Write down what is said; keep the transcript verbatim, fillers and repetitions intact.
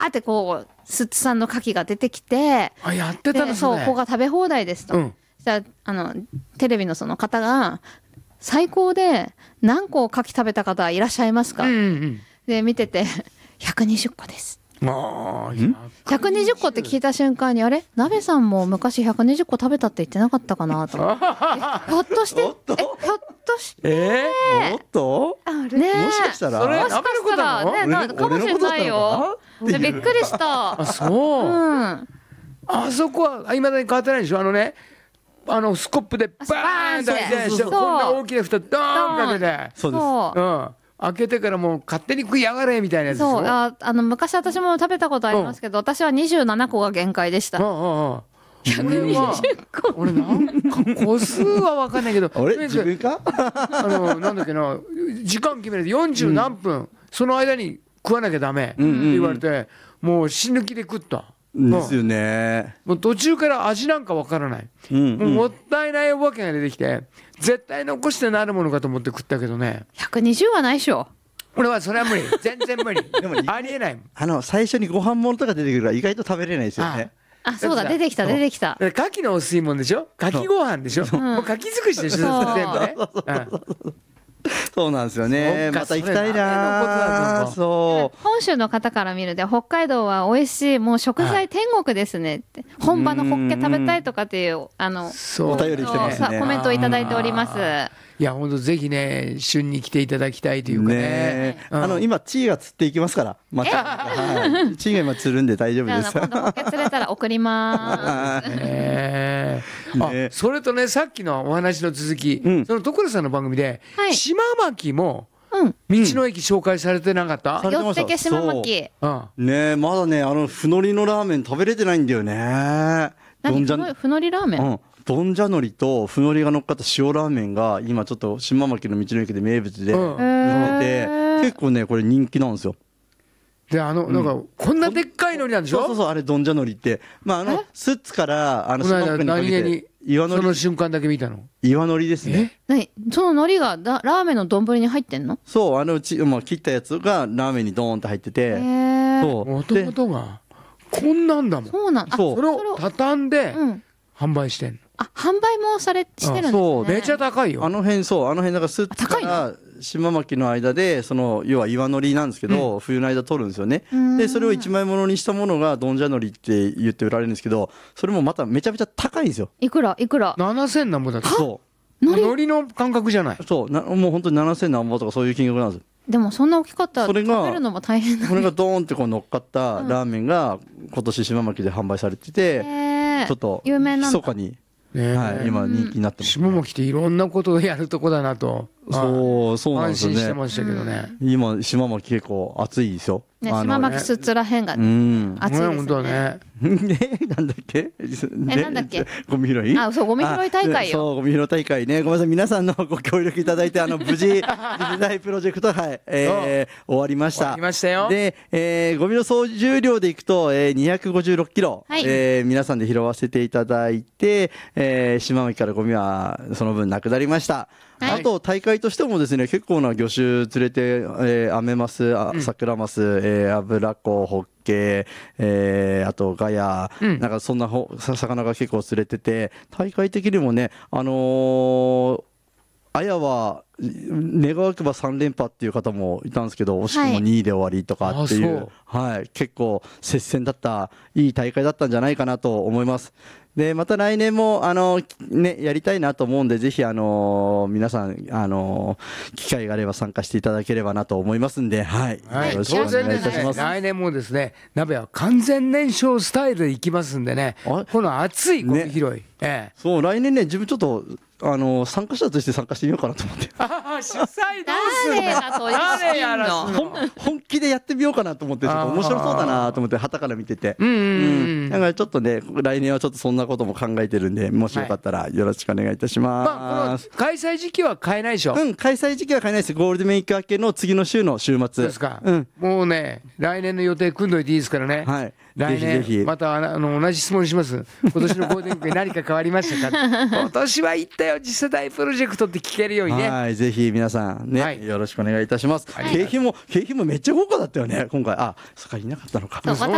ーってこう寿司さんの牡蠣が出てきて、 あ、やってたのでそうここが食べ放題ですと、 うん、 そしたらあのテレビのその方が最高で何個牡蠣食べた方いらっしゃいますか、 うんうん、 で見ててひゃくにじゅっこです。 あひゃくにじゅっこって聞いた瞬間に、あれ鍋さんも昔ひゃくにじゅっこ食べたって言ってなかったかなと思ってひょっとしてえひょっとしてえー、おっとねえ、 もしかしたらそれもしかしたらね、なかもしれないよ。でびっくりした。 あ、そう、 うん、 あそこはいまだに変わってないでしょ。あのね、あのスコップでバーンと開けて、 そうそうそう、 こんな大きな蓋ドーンかけて、 そうです。 そううん、開けてからもう勝手に食いやがれみたいなやつでしょ。 そう、ああの昔私も食べたことありますけど、うん、私はにじゅうななこが限界でした。 うんうんうん、ひゃくにじゅっこ俺なんか個数は分かんないけどあれ自分かあのなんだっけな、時間決めるとよんじゅうなんぷん、うん、その間に食わなきゃダメって言われて、うんうんうん、もう死ぬ気で食ったですよね。 もう途中から味なんか分からない、うんうん、もうもったいないお化けが出てきて絶対残してなるものかと思って食ったけどね。 ひゃくにじゅうはないでしょ。 俺はそれは無理、全然無理でもありえないもん。 あの最初にご飯ものとか出てくるから意外と食べれないですよね。 あ、そうだ、出てきた出てきた。 牡蠣のお吸い物でしょ、牡蠣ご飯でしょ、うん、もう牡蠣尽くしでしょ、全部ね。 そうなんですよね。また行きたいな。そう。 本州の方から見ると北海道は美味しい、もう食材天国ですねって、本場のホッケ食べたいとかっていうあのお便り来てますね。 コメントをいただいております。 いや本当ぜひね旬に来ていただきたいというかね。ね、 うん、あの今チーが釣っていきますから。また、はい、チーが今釣るんで大丈夫です。 今度ホッケ釣れたら送ります。 ねね、あそれとねさっきのお話の続き、うん、その所さんの番組で、はい、島巻も道の駅紹介されてなかった？ よってけ島巻。 ねまだねあのふのりのラーメン食べれてないんだよね。 何ふのりラーメン？うんどんじゃのりとふのりが乗っかった塩ラーメンが今ちょっと島巻の道の駅で名物で売ってて、うん、結構ねこれ人気なんですよ。 であの、うん、なんかこんなでっかいのりなんでしょ。 そうそうそう、あれどんじゃのりって、まああのスッツからあのスナックにかけて岩のり、その瞬間だけ見たの岩のりですね。 えそののりがだラーメンの丼に入ってんの？ そうあのうち、まあ、切ったやつがラーメンにドーンって入ってて、 そう元々がこんなんだもん。 そうなんそうそれを畳んで販売してんの。 あ、販売もされしてるんですね。 そうめちゃ高いよ。 あの辺そうあの辺だからスッツから島巻の間でその要は岩のりなんですけど、うん、冬の間取るんですよね。でそれを一枚ものにしたものがどんじゃのりって言って売られるんですけど、それもまためちゃめちゃ高いんですよ。 いくらいくら？ ななせんなんぼだって。 そうのりの感覚じゃない。 そうなもう本当にななせんなんぼとかそういう金額なんですよ。 でもそんな大きかったら食べるのも大変だね。 それがドーンってこう乗っかったラーメンが今年島巻で販売されてて、ちょっと密かにね、はい、今人気になってます、ね。 下巻っていろんなことをやるとこだなと。 そうそうなんですよね。 安心してましたけどね。 今島巻結構暑いですよ。 ね、島巻スーツらへんが、ね、うん、暑いですよね。 本当ね。 ね、なんだっけ？ え、なんだっけ？ ゴミ拾い？ あ、そうゴミ拾い大会よ。 そうゴミ拾い大会ね。ごめんなさい皆さんのご協力いただいてあの無事次世代プロジェクトはい、えー、終わりました。終わりましたよ。 で、えー、ゴミの総重量でいくと、えー、にひゃくごじゅうろっキロ、はい、えー、皆さんで拾わせていただいて、えー、島巻からゴミはその分なくなりました。はい、あと大会としてもですね結構な魚種連れて、えー、アメマス、あサクラマス、えー、アブラコ、ホッケ、えー、あとガヤ、うん、なんかそんなほ魚が結構釣れてて大会的にもねあのー、あやは願わくばさん連覇っていう方もいたんですけど惜しくもにいで終わりとかっていう、はい、はい、結構接戦だったいい大会だったんじゃないかなと思います。でまた来年もあの、ね、やりたいなと思うんでぜひあの皆さんあの機会があれば参加していただければなと思いますんで、はい、 はい、よろしくお願いいたします。来年もですね鍋は完全燃焼スタイルでいきますんでねこの熱いゴミ拾い、ねええ、 そう来年ね自分ちょっとあの参加者として参加してみようかなと思って主催どうするの誰やらすの本気でやってみようかなと思ってちょっと面白そうだなと思って旗から見てて、 うんうんうん、 だからちょっとね来年はちょっとそんなことも考えてるんでもしよかったらよろしくお願いいたします、はい、まあ、この開催時期は変えないでしょ。 うん開催時期は変えないです。ゴールデンウィーク明けの次の週の週末ですか、 うん、 もうね来年の予定組んどいていいですからね、はい、来年ぜひぜひまたあの同じ質問します。今年のゴールデンウィークに何か変わりましたか今年は行ったよ次世代プロジェクトって聞けるようにね、 はいぜひ皆さんね、はい、よろしくお願いいたします、はい、景品も景品もめっちゃ豪華だったよね今回。あそっかいなかったのか。 そう